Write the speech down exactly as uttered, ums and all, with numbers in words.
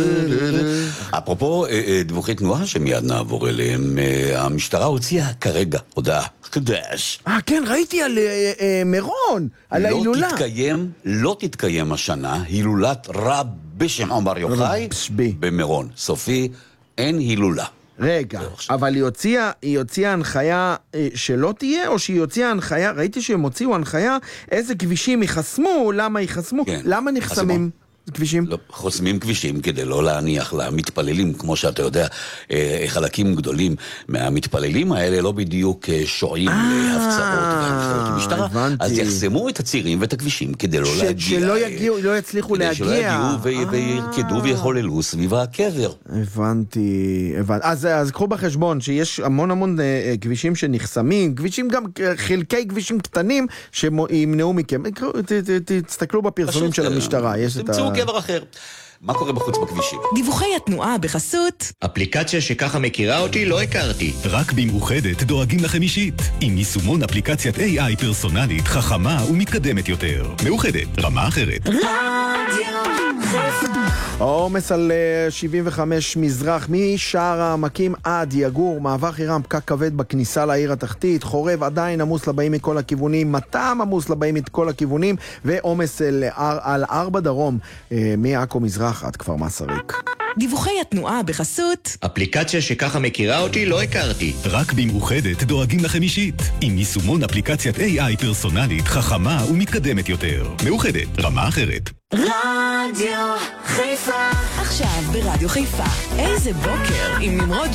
אפרופו דיווחי תנועה שמיד נעבור אליהם, המשטרה הוציאה כרגע הודעה חדש. אה, כן, ראיתי על מירון, על ההילולה. לא תתקיים, לא תתקיים השנה הילולת רבי שמעון בר יוחאי במירון. סופי, אין הילולה. רגע, אבל היא הוציאה, היא הוציאה הנחיה שלא תהיה, או שהיא הוציאה הנחיה, ראיתי שהם הוציאו הנחיה, איזה כבישים יחסמו, למה יחסמו, כן, למה נחסמים כבישים? לא, חוסמים כבישים כדי לא להניח למתפללים, כמו שאתה יודע, חלקים גדולים מהמתפללים האלה לא בדיוק שועים להפצרות והנחיות משטרה, אז יחסמו את הצירים ואת הכבישים כדי לא להגיע, שלא יגיעו, לא יצליחו להגיע, כדי שלא יגיעו וירקדו ויחוללו סביב הקבר. הבנתי, הבנתי. אז, אז קחו בחשבון שיש המון המון כבישים שנחסמים, כבישים גם חלקי כבישים קטנים שימנעו מכם. תסתכלו בפרסומים של המשטרה, יש את ה... קבר אחר. מה קורה בחוץ בכבישים? דיווחי התנועה בחסות אפליקציה שככה מכירה אותי לא הכרתי. רק במאוחדת דואגים לכם אישית עם יישומון אפליקציית איי איי פרסונלית חכמה ומתקדמת יותר. מאוחדת, רמה אחרת. העומס על שבעים וחמש מזרח משער העמקים עד יגור, מעבר חירם, פקק כבד בכניסה לעיר התחתית, חורב עדיין עמוס לבאים מכל הכיוונים, מתם עמוס לבאים מכל הכיוונים, ועומס על, על ארבע דרום מעכו מזרח עד כפר מסריק. דיווחי התנועה בחסות אפליקציה שככה מכירה אותי לא הכרתי. רק במאוחדת דואגים לכם אישית עם יישומון אפליקציית איי איי פרסונלית חכמה ומתקדמת יותר. מאוחדת, רמה אחרת. רדיו חיפה. עכשיו ברדיו חיפה, איזה בוקר עם נמרוד